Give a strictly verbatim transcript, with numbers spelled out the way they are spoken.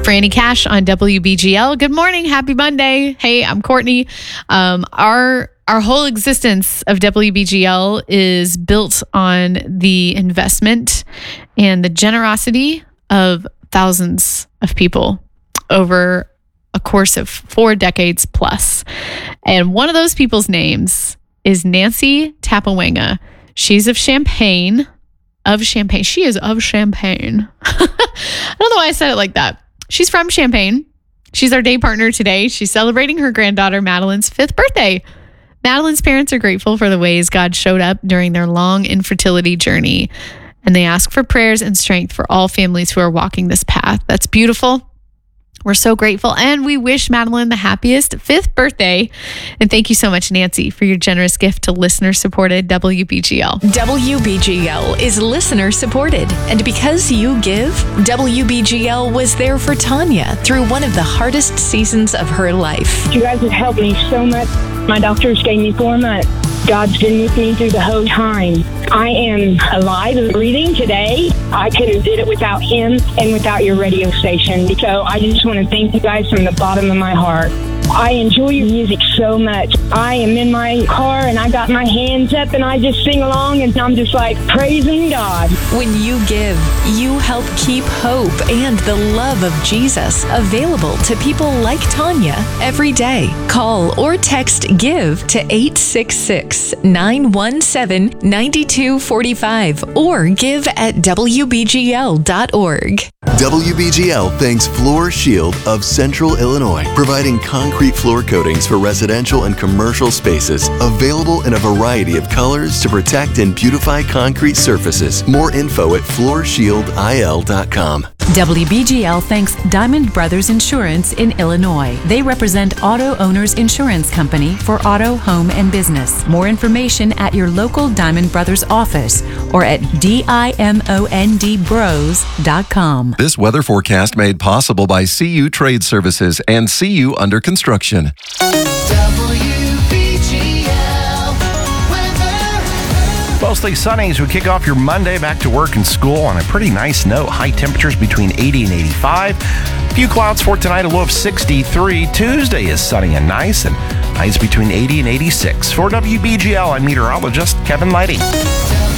Franny Cash on W B G L. Good morning. Happy Monday. Hey, I'm Courtney. Um, our our whole existence of W B G L is built on the investment and the generosity of thousands of people over a course of four decades plus. And one of those people's names is Nancy Tapawanga. She's of Champaign. Of Champaign. She is of Champaign. I don't know why I said it like that. She's from Champaign. She's our day partner today. She's celebrating her granddaughter Madeline's fifth birthday. Madeline's parents are grateful for the ways God showed up during their long infertility journey. And they ask for prayers and strength for all families who are walking this path. That's beautiful. We're so grateful, and we wish Madeline the happiest fifth birthday. And thank you so much, Nancy, for your generous gift to listener-supported W B G L. W B G L is listener-supported, and because you give, W B G L was there for Tanya through one of the hardest seasons of her life. You guys have helped me so much. My doctors gave me four months. God's been with me through the whole time. I am alive and breathing today. I couldn't have did it without him and without your radio station. So I just want to thank you guys from the bottom of my heart. I enjoy your music so much. I am in my car and I got my hands up and I just sing along and I'm just like praising God. When you give, you help keep hope and the love of Jesus available to people like Tanya every day. Call or text GIVE to eight six six, nine one seven, nine two four five or give at W B G L dot org. W B G L thanks Floor Shield of Central Illinois, providing concrete floor coatings for residential and commercial spaces, available in a variety of colors to protect and beautify concrete surfaces. More info at floor shield I L dot com. W B G L thanks Diamond Brothers Insurance in Illinois. They represent Auto Owners Insurance Company for auto, home, and business. More information at your local Diamond Brothers office or at diamond bros dot com. This weather forecast made possible by C U Trade Services and C U Under Construction. Mostly sunny as we kick off your Monday back to work and school on a pretty nice note. High temperatures between eighty and eighty-five. A few clouds for tonight, a low of sixty-three. Tuesday is sunny and nice, and highs between eighty and eighty-six. For W B G L, I'm meteorologist Kevin Lighty.